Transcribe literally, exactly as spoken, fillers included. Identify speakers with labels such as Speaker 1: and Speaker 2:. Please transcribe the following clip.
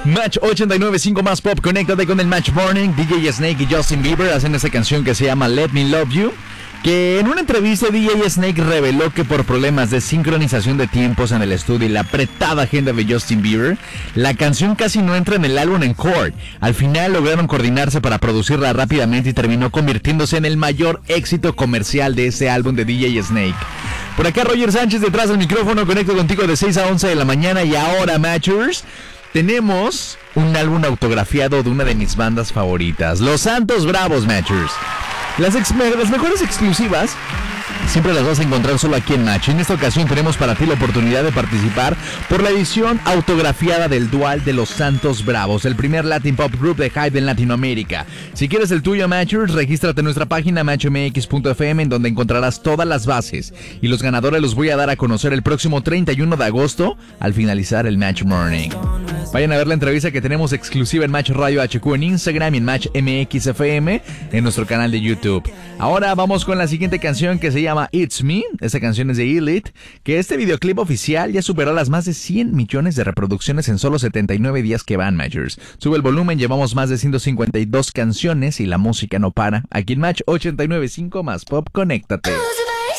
Speaker 1: Match ochenta y nueve punto cinco más pop, conéctate con el Match Morning. D J Snake y Justin Bieber hacen esta canción que se llama Let Me Love You, que en una entrevista D J Snake reveló que por problemas de sincronización de tiempos en el estudio y la apretada agenda de Justin Bieber, la canción casi no entra en el álbum Encore. Al final lograron coordinarse para producirla rápidamente y terminó convirtiéndose en el mayor éxito comercial de ese álbum de D J Snake. Por acá Roger Sánchez detrás del micrófono, conecto contigo de seis a once de la mañana. Y ahora, Matchers, tenemos un álbum autografiado de una de mis bandas favoritas, Los Santos Bravos, Matchers. Las, ex- las mejores exclusivas siempre las vas a encontrar solo aquí en Match. En esta ocasión tenemos para ti la oportunidad de participar por la edición autografiada del Dual de Los Santos Bravos, el primer Latin Pop Group de Hype en Latinoamérica. Si quieres el tuyo, Matchers, regístrate en nuestra página match m x punto f m, en donde encontrarás todas las bases. Y los ganadores los voy a dar a conocer el próximo treinta y uno de agosto, al finalizar el Match Morning. Vayan a ver la entrevista que tenemos exclusiva en Match Radio H Q en Instagram y en Match M X F M en nuestro canal de YouTube. Ahora vamos con la siguiente canción, que se llama It's Me. Esta canción es de Elite, que este videoclip oficial ya superó las más de cien millones de reproducciones en solo setenta y nueve días que van, Matchers. Sube el volumen, llevamos más de ciento cincuenta y dos canciones y la música no para. Aquí en Match ochenta y nueve punto cinco más pop, conéctate.